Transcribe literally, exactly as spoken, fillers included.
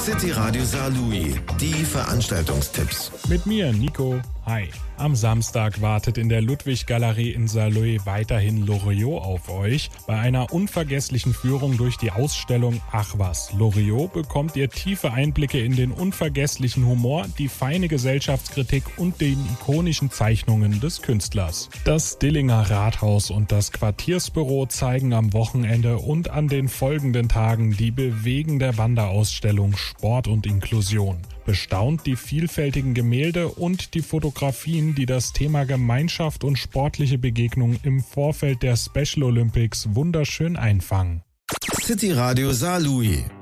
City Radio Saarlouis, die Veranstaltungstipps. Mit mir, Nico. Hi. Am Samstag wartet in der Ludwig-Galerie in Saarlouis weiterhin Loriot auf euch. Bei einer unvergesslichen Führung durch die Ausstellung Ach was, Loriot bekommt ihr tiefe Einblicke in den unvergesslichen Humor, die feine Gesellschaftskritik und den ikonischen Zeichnungen des Künstlers. Das Dillinger Rathaus und das Quartiersbüro zeigen am Wochenende und an den folgenden Tagen die bewegende Wanderausstellung Sport und Inklusion. Bestaunt die vielfältigen Gemälde und die Fotografien, die das Thema Gemeinschaft und sportliche Begegnung im Vorfeld der Special Olympics wunderschön einfangen. City Radio Saarlouis.